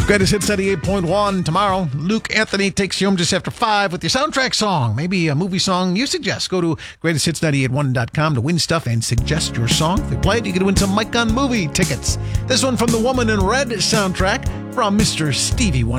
Greatest Hits 98.1. Tomorrow, Luke Anthony takes you home just after 5 with your soundtrack song. Maybe a movie song you suggest. Go to greatesthits981.com to win stuff and suggest your song. If you play it, you get to win some Mike Gunn movie tickets. This one from the Woman in Red soundtrack from Mr. Stevie Wonder.